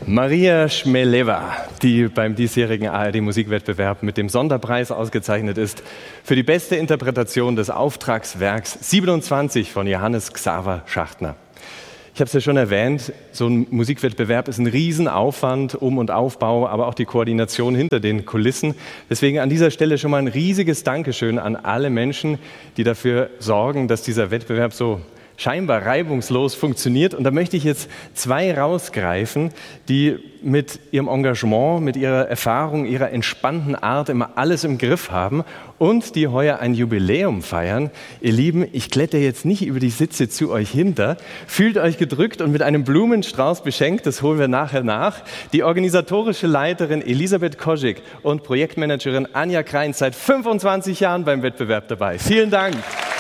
Maria Chmelewa, die beim diesjährigen ARD-Musikwettbewerb mit dem Sonderpreis ausgezeichnet ist für die beste Interpretation des Auftragswerks 27 von Johannes Xaver Schachtner. Ich habe es ja schon erwähnt, so ein Musikwettbewerb ist ein Riesenaufwand, Um- und Aufbau, aber auch die Koordination hinter den Kulissen. Deswegen an dieser Stelle schon mal ein riesiges Dankeschön an alle Menschen, die dafür sorgen, dass dieser Wettbewerb so scheinbar reibungslos funktioniert. Und da möchte ich jetzt zwei rausgreifen, die mit ihrem Engagement, mit ihrer Erfahrung, ihrer entspannten Art immer alles im Griff haben und die heuer ein Jubiläum feiern. Ihr Lieben, ich kletter jetzt nicht über die Sitze zu euch hinter. Fühlt euch gedrückt und mit einem Blumenstrauß beschenkt, das holen wir nachher nach. Die organisatorische Leiterin Elisabeth Koschik und Projektmanagerin Anja Krein, seit 25 Jahren beim Wettbewerb dabei. Vielen Dank.